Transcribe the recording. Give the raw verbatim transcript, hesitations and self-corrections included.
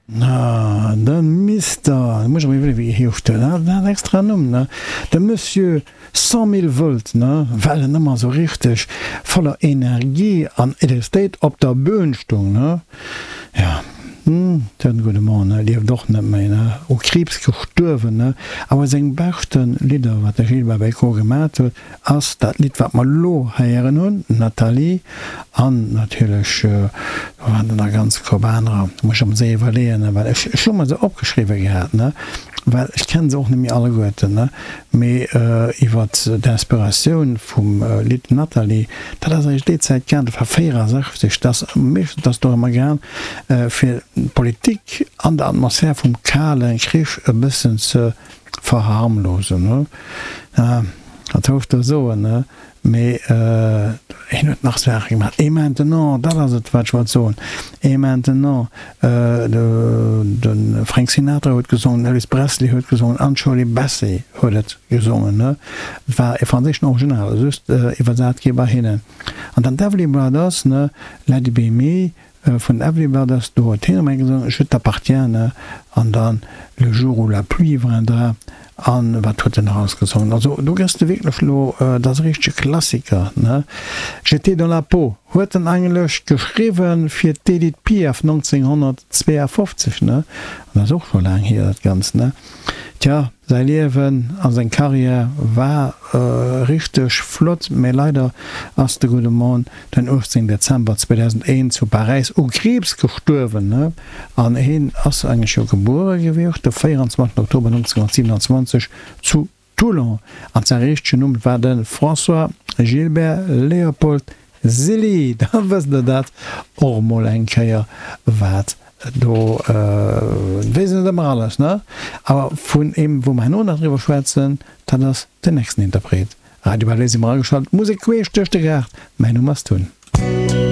Na, den Mister muss wie hift extra um ne de Monsieur cent mille Volt ne well nëmmer so richtig voller Energie an Elektrizität op der Böenstung ne ja hm, gute Mann lief doch net méi o Krebs gestorwen ne aber seg bechten Lieder wat der Gilbert bei Ko gemat huet ass dat Lied wat mal lo heieren hun Nathalie an natürlich äh, der ganz Kobaner muss am see verleen weil ich schon mal so abgeschrieben gehabt ne weil ich kenne auch nämlich alle Leute ne me iwwer äh, d'Inspiration vom äh, Lied Nathalie da das ich die Zeit gerne verfehrer sagt sich das mich das doch immer gern äh, für Politik an der Atmosphäre vom kahlen Griff ein bisschen zu verharmlosen ne ja, das hofft er so ne me äh, hin und nach gemacht e maintenant da was het wat wat zo e maintenant äh, de, den Frank Sinatra huet gesungen Elvis Presley huet gesungen an Shirley Bassey huet het gesungen ne war e van sich original just iwwer Saatgeber hinnen an dann Everly Brothers ne Let It Be Me von Everly Brothers do gesungen je t'appartiens an dann le jour où la pluie viendra an wat huet den rausgesungen also du gest wirklich lo äh, das richtige Klassiker ne j'étais dans la peau huet den engelsch geschrieben fir Edith Piaf neunzehnhundertzweiundfünfzig ne und das auch schon lang hier das ganz ne tja sein Leben an sein Karriere war äh, richtig flott mir leider as der gute Mann den achtzehnten Dezember zweitausendeins zu Paris o Krebs gestorben ne an hin as eigentlich schon geboren gewesen der vierundzwanzigsten Oktober neunzehnhundertsiebenundzwanzig zu Toulon an sein richtiger Name war den François Gilbert Leopold Zilli da was der dat auch mal ein Keier wat do äh, wesen immer alles ne aber von eben wo man nur darüber schwätzen dann das den nächsten Interpret Radio Ballet im Radio geschaut Musik quer stöchte gehabt meine Nummer tun